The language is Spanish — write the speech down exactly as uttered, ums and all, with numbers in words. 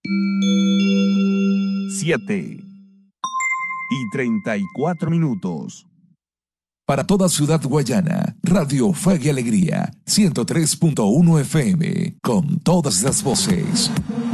Siete y treinta y cuatro minutos. Para toda Ciudad Guayana, Radio Fe y Alegría, ciento tres punto uno F M, con todas las voces.